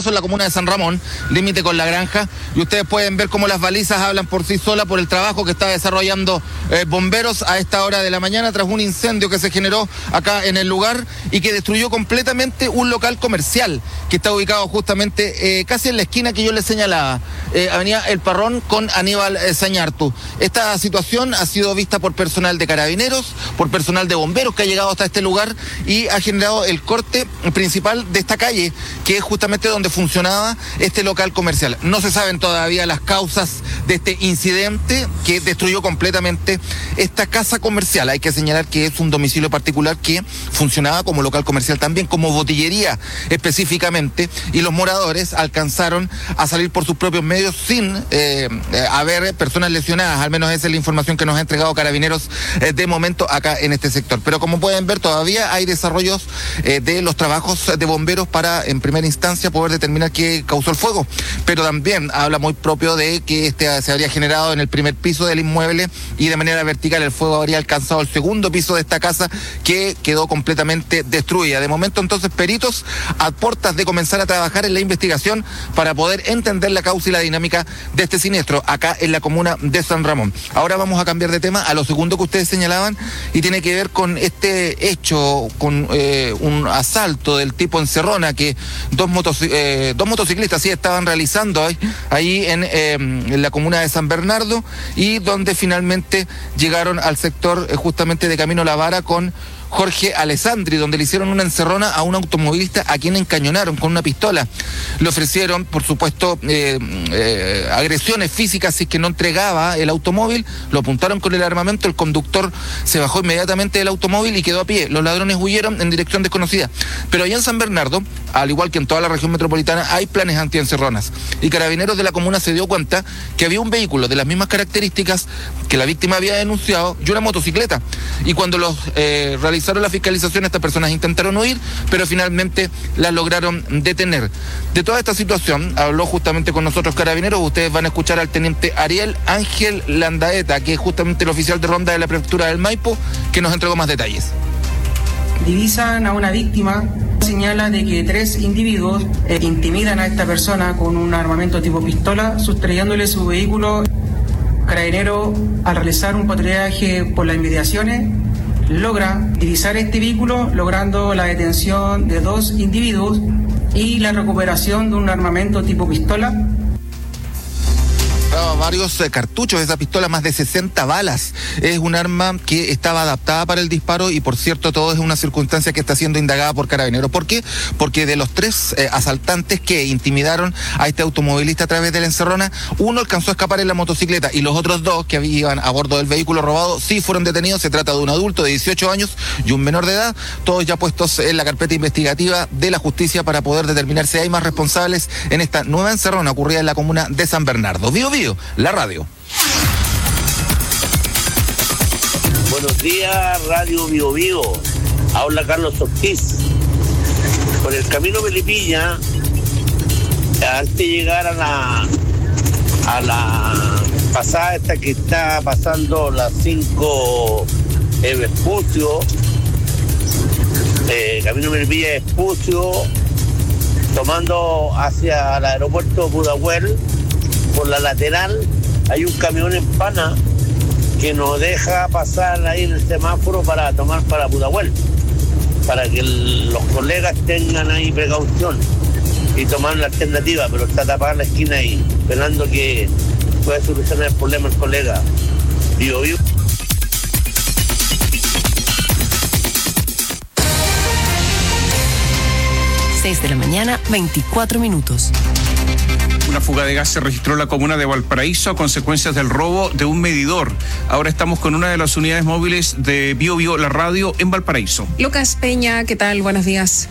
caso en la comuna de San Ramón, límite con La Granja, y ustedes pueden ver cómo las balizas hablan por sí solas por el trabajo que está desarrollando bomberos a esta hora de la mañana tras un incendio que se generó acá en el lugar y que destruyó completamente un local comercial que está ubicado justamente casi en la esquina que yo les señalaba, Avenida El Parrón con Aníbal Sañartu. Esta situación ha sido vista por personal de Carabineros, por personal de bomberos que ha llegado hasta este lugar y ha generado el corte principal de esta calle, que es justamente donde funcionaba este local comercial. No se saben todavía las causas de este incidente que destruyó completamente esta casa comercial. Hay que señalar que es un domicilio particular que funcionaba como local comercial también, como botillería específicamente, y los moradores alcanzaron a salir por sus propios medios sin haber personas lesionadas. Al menos esa es la información que nos ha entregado Carabineros de momento acá en este sector. Pero como pueden ver, todavía hay desarrollos de los trabajos de bomberos para en primera instancia poder determinar qué causó el fuego, pero también habla muy propio de que se habría generado en el primer piso del inmueble y de manera vertical el fuego habría alcanzado el segundo piso de esta casa, que quedó completamente destruida. De momento entonces peritos a puertas de comenzar a trabajar en la investigación para poder entender la causa y la dinámica de este siniestro acá en la comuna de San Ramón. Ahora vamos a cambiar de tema a lo segundo que ustedes señalaban y tiene que ver con este hecho, con un asalto del tipo Encerrona que dos motociclistas sí estaban realizando ahí en la comuna de San Bernardo, y donde finalmente llegaron al sector justamente de Camino La Vara con Jorge Alessandri, donde le hicieron una encerrona a un automovilista a quien encañonaron con una pistola. Le ofrecieron, por supuesto, agresiones físicas si es que no entregaba el automóvil, lo apuntaron con el armamento, el conductor se bajó inmediatamente del automóvil y quedó a pie. Los ladrones huyeron en dirección desconocida. Pero allá en San Bernardo, al igual que en toda la región metropolitana, hay planes antiencerronas. Y Carabineros de la comuna se dio cuenta que había un vehículo de las mismas características que la víctima había denunciado y una motocicleta. Y cuando los realizaron la fiscalización, estas personas intentaron huir, pero finalmente las lograron detener. De toda esta situación habló justamente con nosotros Carabineros. Ustedes van a escuchar al teniente Ariel Ángel Landaeta, que es justamente el oficial de ronda de la prefectura del Maipo, que nos entregó más detalles. Divisan a una víctima, señala de que 3 individuos intimidan a esta persona con un armamento tipo pistola, sustrayéndole su vehículo. Carabinero, al realizar un patrullaje por las inmediaciones, logra divisar este vehículo, logrando la detención de 2 individuos y la recuperación de un armamento tipo pistola. Varios cartuchos de esa pistola, más de 60 balas. Es un arma que estaba adaptada para el disparo y, por cierto, todo es una circunstancia que está siendo indagada por Carabineros. ¿Por qué? Porque de los 3 asaltantes que intimidaron a este automovilista a través de la encerrona, uno alcanzó a escapar en la motocicleta y los otros 2 que iban a bordo del vehículo robado sí fueron detenidos. Se trata de un adulto de 18 años y un menor de edad, todos ya puestos en la carpeta investigativa de la justicia para poder determinar si hay más responsables en esta nueva encerrona ocurrida en la comuna de San Bernardo. Bío Bío, la radio. Buenos días, Radio Bío Bío. Habla Carlos Ortiz. Por el camino Melipilla, antes de llegar a la pasada esta que está pasando las 5 Vespucio, camino Melipilla Vespucio, tomando hacia el aeropuerto Pudahuel, por la lateral hay un camión en pana que nos deja pasar ahí en el semáforo para tomar para Pudahuel, para que los colegas tengan ahí precaución y tomar la alternativa, pero está tapada la esquina ahí, esperando que pueda solucionar el problema el colega. Bío Bío. 6 de la mañana, 24 minutos. Una fuga de gas se registró en la comuna de Valparaíso a consecuencias del robo de un medidor. Ahora estamos con una de las unidades móviles de Bío Bío, la radio, en Valparaíso. Lucas Peña, ¿qué tal? Buenos días.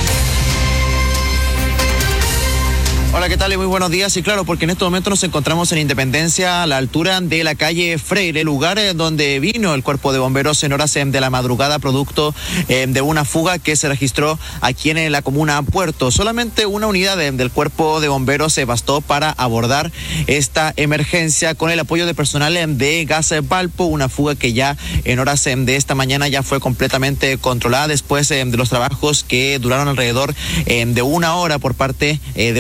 Hola, ¿qué tal? Muy buenos días. Y claro, porque en este momento nos encontramos en Independencia, a la altura de la calle Freire, lugar donde vino el cuerpo de bomberos en horas de la madrugada, producto de una fuga que se registró aquí en la comuna Puerto. Solamente una unidad del cuerpo de bomberos se bastó para abordar esta emergencia con el apoyo de personal de Gas Valpo, una fuga que ya en horas de esta mañana ya fue completamente controlada después de los trabajos que duraron alrededor de 1 hora por parte de